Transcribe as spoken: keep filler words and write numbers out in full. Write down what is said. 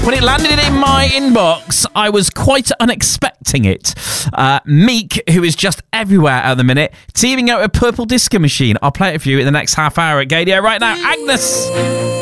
When it landed in my inbox, I was quite unexpecting it. Uh, Meek, who is just everywhere at the minute, teaming up with Purple Disco Machine. I'll play it for you in the next half hour at Gadio right now. Agnes!